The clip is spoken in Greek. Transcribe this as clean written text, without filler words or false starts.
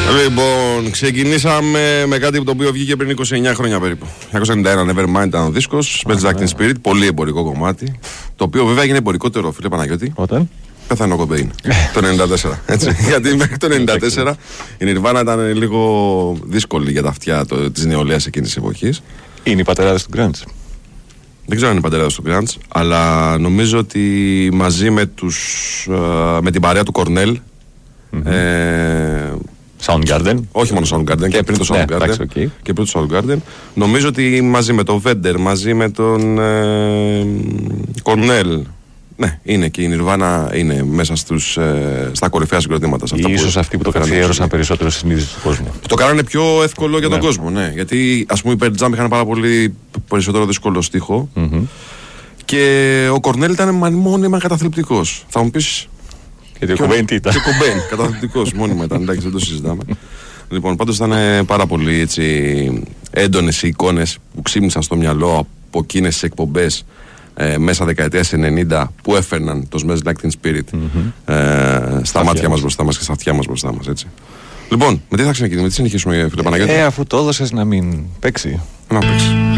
Λοιπόν, ξεκινήσαμε με κάτι το οποίο βγήκε πριν 29 χρόνια περίπου. 1991 Nevermind ήταν ο δίσκος, Smells Like Teen Spirit, πολύ εμπορικό κομμάτι. Το οποίο βέβαια έγινε εμπορικότερο, φίλε Παναγιώτη. Όταν? Πέθανε ο Κομπέιν το 94. Έτσι. Γιατί μέχρι το 94 η Nirvana ήταν λίγο δύσκολη για τα αυτιά της νεολαίας εκείνης της εποχής. Είναι οι πατεράδες του grunge. Δεν ξέρω αν είναι πατεράδες του grunge, αλλά νομίζω ότι μαζί με την παρέα του Cornell. Soundgarden. Όχι μόνο Soundgarden, και πριν το Soundgarden. Και πριν το Soundgarden. Νομίζω ότι μαζί με τον Vedder, μαζί με τον Cornell. Ναι, είναι και η Nirvana είναι μέσα στα κορυφαία συγκροτήματα. Ίσως αυτοί που το καθιέρωσαν περισσότερο στη συνείδηση του κόσμου. Το κάνανε πιο εύκολο για τον κόσμο, ναι. Γιατί ας πούμε οι Pearl Jam είχαν πάρα πολύ περισσότερο δύσκολο στίχο. Και ο Cornell ήταν μόνιμα καταθλιπτικός. Θα μου πεις. Γιατί ο Κομπέιν τι ήταν? Και ο Κομπέιν, καταθλιπτικός μόνιμα ήταν. Εντάξει, δεν το συζητάμε. Λοιπόν, πάντως ήταν πάρα πολύ έντονες οι εικόνες που ξύπνησαν στο μυαλό από εκείνες τις εκπομπές μέσα δεκαετίας 90 που έφερναν το Smells Like Teen Spirit στα μάτια μας μπροστά μας και στα αυτιά μας μπροστά μας, έτσι. Λοιπόν, με τι θα ξεκινήσουμε, με τι συνεχίσουμε, φίλε Παναγιώτη? Αφού το έδωσες να μην παίξει. Να παίξει.